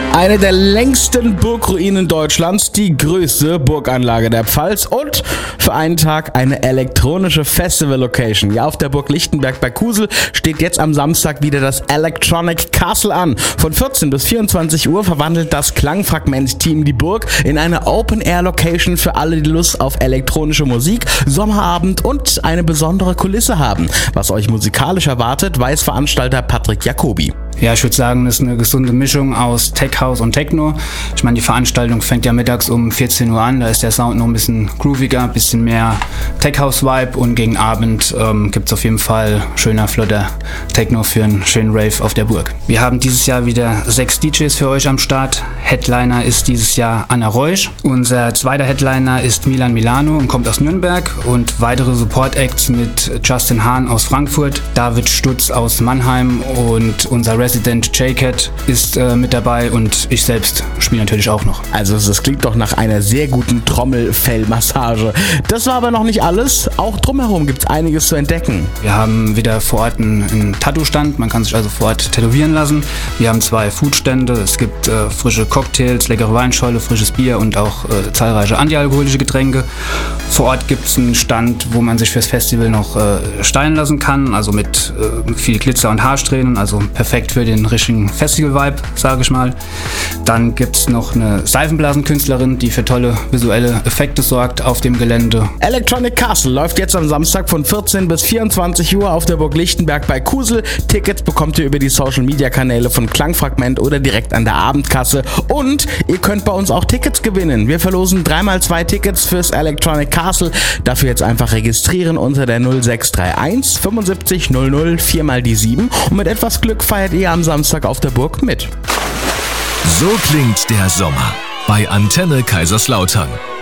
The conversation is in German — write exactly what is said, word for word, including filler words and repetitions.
Eine der längsten Burgruinen Deutschlands, die größte Burganlage der Pfalz und für einen Tag eine elektronische Festival-Location. Ja, auf der Burg Lichtenberg bei Kusel steht jetzt am Samstag wieder das Electronic Castle an. Von vierzehn bis vierundzwanzig Uhr verwandelt das Klangfragment-Team die Burg in eine Open-Air-Location für alle, die Lust auf elektronische Musik, Sommerabend und eine besondere Kulisse haben. Was euch musikalisch erwartet, weiß Veranstalter Patrick Jacobi. Ja, ich würde sagen, das ist eine gesunde Mischung aus Tech House und Techno. Ich meine, die Veranstaltung fängt ja mittags um vierzehn Uhr an, da ist der Sound noch ein bisschen grooviger, ein bisschen mehr Tech House Vibe und gegen Abend ähm, gibt es auf jeden Fall schöner, flotter Techno für einen schönen Rave auf der Burg. Wir haben dieses Jahr wieder sechs D Js für euch am Start. Headliner ist dieses Jahr Anna Reusch. Unser zweiter Headliner ist Milan Milano und kommt aus Nürnberg und weitere Support Acts mit Justin Hahn aus Frankfurt, David Stutz aus Mannheim und unser Resident J-Cat ist äh, mit dabei und ich selbst spiele natürlich auch noch. Also das klingt doch nach einer sehr guten Trommelfellmassage. Das war aber noch nicht alles. Auch drumherum gibt es einiges zu entdecken. Wir haben wieder vor Ort einen, einen Tattoo-Stand. Man kann sich also vor Ort tätowieren lassen. Wir haben zwei Foodstände. Es gibt äh, frische Cocktails, leckere Weinschorle, frisches Bier und auch äh, zahlreiche antialkoholische Getränke. Vor Ort gibt es einen Stand, wo man sich fürs Festival noch äh, stylen lassen kann. Also mit äh, viel Glitzer und Haarsträhnen. Also perfekt für den richtigen Festival-Vibe, sage ich mal. Dann gibt es noch eine Seifenblasenkünstlerin, die für tolle visuelle Effekte sorgt auf dem Gelände. Electronic Castle läuft jetzt am Samstag von vierzehn bis vierundzwanzig Uhr auf der Burg Lichtenberg bei Kusel. Tickets bekommt ihr über die Social-Media-Kanäle von Klangfragment oder direkt an der Abendkasse. Und ihr könnt bei uns auch Tickets gewinnen. Wir verlosen dreimal zwei Tickets fürs Electronic Castle. Dafür jetzt einfach registrieren unter der null sechs drei eins fünfundsiebzig null null vier mal die sieben und mit etwas Glück feiert ihr am Samstag auf der Burg mit. So klingt der Sommer bei Antenne Kaiserslautern.